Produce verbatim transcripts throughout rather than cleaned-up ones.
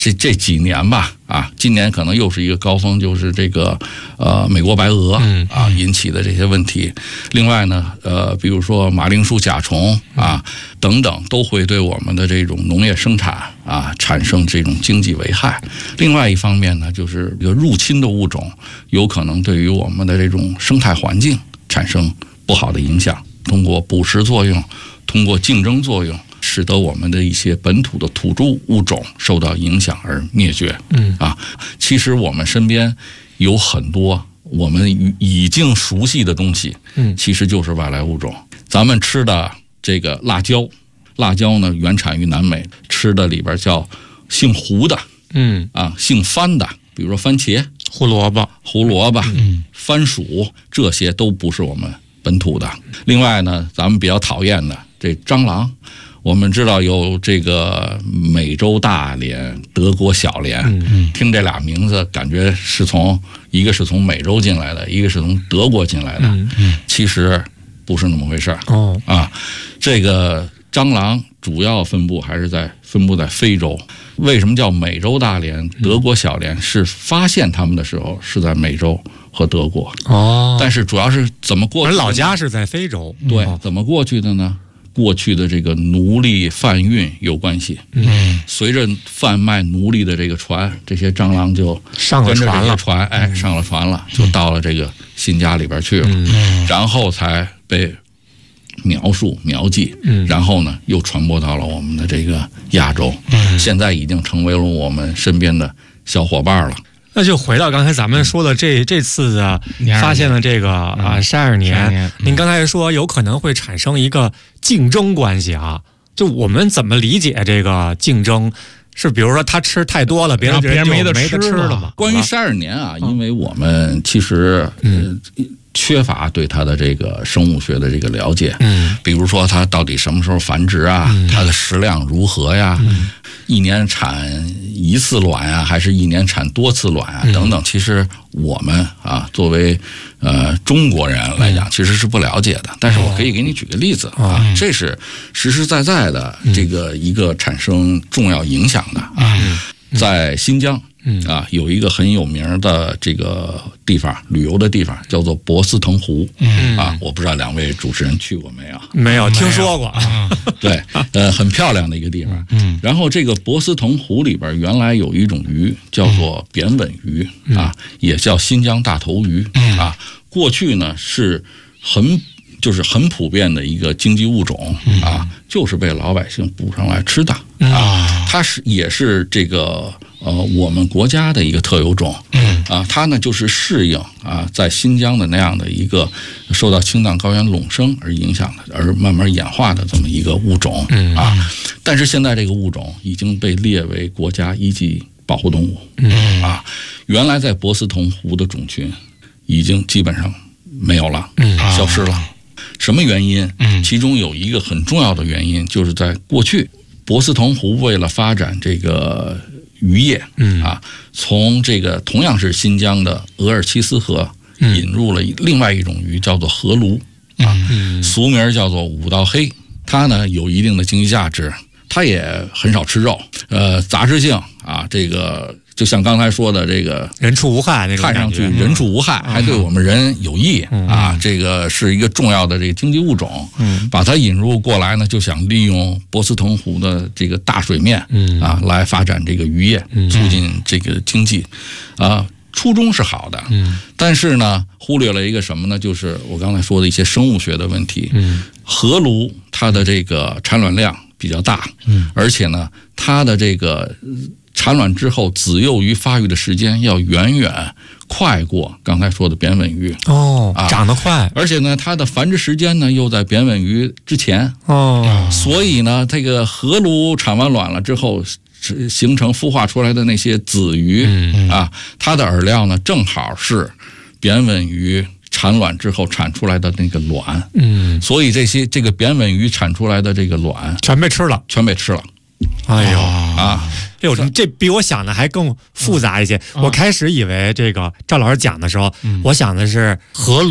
这这几年吧，啊，今年可能又是一个高峰，就是这个呃美国白鹅啊引起的这些问题。另外呢，呃，比如说马铃薯甲虫啊等等，都会对我们的这种农业生产啊产生这种经济危害。另外一方面呢，就是这个入侵的物种有可能对于我们的这种生态环境产生不好的影响，通过捕食作用，通过竞争作用，使得我们的一些本土的土著物种受到影响而灭绝。嗯啊，其实我们身边有很多我们已经熟悉的东西，嗯，其实就是外来物种。咱们吃的这个辣椒，辣椒呢原产于南美，吃的里边叫姓胡的，嗯啊，姓番的，比如说番茄、 胡萝卜、 胡萝卜、嗯、番薯，这些都不是我们本土的。另外呢，咱们比较讨厌的这蟑螂。我们知道有这个美洲大蠊、德国小蠊，嗯、听这俩名字，感觉是从一个是从美洲进来的，一个是从德国进来的，嗯嗯、其实不是那么回事哦啊。这个蟑螂主要分布还是在分布在非洲。为什么叫美洲大蠊、德国小蠊？是发现它们的时候是在美洲和德国哦，但是主要是怎么过去？ 老家是在非洲， 对，怎么过去的呢？过去的这个奴隶贩运有关系，嗯，随着贩卖奴隶的这个船，这些蟑螂就上了船了， 船哎上了船了，就到了这个新家里边去了，嗯，然后才被描述描记，嗯，然后呢又传播到了我们的这个亚洲，嗯，现在已经成为了我们身边的小伙伴了。 那就回到刚才咱们说的这这次的发现的这个啊沙尔年，您刚才说有可能会产生一个竞争关系啊，就我们怎么理解这个竞争？是比如说他吃太多了，别人别人没得吃了嘛？ 关于沙尔年啊，因为我们其实嗯。缺乏对它的这个生物学的这个了解，嗯，比如说它到底什么时候繁殖啊，嗯、它的食量如何呀，嗯、一年产一次卵啊，还是一年产多次卵啊，嗯、等等，其实我们啊，作为呃中国人来讲，其实是不了解的。但是我可以给你举个例子啊，嗯、这是实实在在的这个一个产生重要影响的啊，嗯、在新疆。嗯啊，有一个很有名的这个地方，旅游的地方叫做博斯腾湖。嗯啊，我不知道两位主持人去过没有？ 没有，听说过。 对，呃，很漂亮的一个地方。嗯，然后这个博斯腾湖里边原来有一种鱼叫做扁吻鱼，嗯、啊，也叫新疆大头鱼。嗯啊，过去呢是很就是很普遍的一个经济物种啊，就是被老百姓捕上来吃的啊。它是也是这个。呃，我们国家的一个特有种，嗯啊，它呢就是适应啊，在新疆的那样的一个受到青藏高原垄生而影响的，而慢慢演化的这么一个物种，嗯啊，但是现在这个物种已经被列为国家一级保护动物，嗯啊，原来在博斯腾湖的种群已经基本上没有了，嗯，消失了。什么原因？嗯，其中有一个很重要的原因，就是在过去博斯腾湖为了发展这个。渔业，嗯啊，从这个同样是新疆的额尔齐斯河引入了另外一种鱼，叫做河鲈啊，嗯、俗名叫做五道黑。它呢有一定的经济价值，它也很少吃肉，呃，杂食性啊，这个就像刚才说的这个人畜无害那种， 看上去人畜无害，嗯、还对我们人有益、嗯、啊，这个是一个重要的这个经济物种。嗯，把它引入过来呢，就想利用博斯腾湖的这个大水面，嗯啊，来发展这个渔业，促进这个经济，啊，初衷是好的，嗯，但是呢，忽略了一个什么呢？就是我刚才说的一些生物学的问题。嗯，河鲈它的这个产卵量比较大，嗯，而且呢，它的这个产卵之后，子幼鱼发育的时间要远远快过刚才说的扁吻鱼哦，啊、长得快， 而且呢，它的繁殖时间呢又在扁吻鱼之前哦，所以呢，这个河鲈产完卵了之后，形成孵化出来的那些子鱼、嗯、啊，它的饵料呢正好是扁吻鱼产卵之后产出来的那个卵，嗯，所以这些这个扁吻鱼产出来的这个卵全被吃了， 全被吃了。 哎呦啊！ 哎呦，这比我想的还更复杂一些。嗯、我开始以为这个赵老师讲的时候，嗯、我想的是河鲈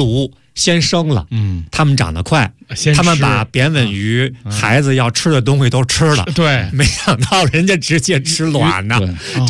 先生了， 嗯， 他们长得快，他们把扁吻鱼孩子要吃的东西都吃了， 对， 没想到人家直接吃卵呢。